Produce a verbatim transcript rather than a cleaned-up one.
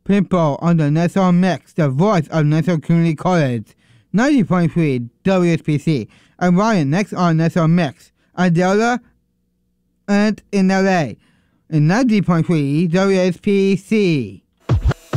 Pitbull on the Nassau Mix, the voice of Nassau Community College. ninety point three W S P C. And Ryan next on Nassau Mix. Adela and in L A. In ninety point three W S P C.